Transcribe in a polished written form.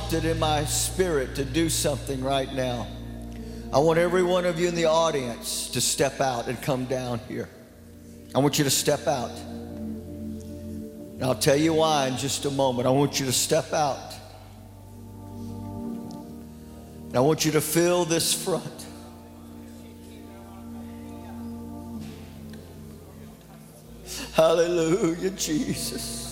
prompted in my spirit to do something right now. I want every one of you in the audience to step out and come down here. I want you to step out. And I'll tell you why in just a moment. I want you to step out. And I want you to fill this front. Hallelujah, Jesus.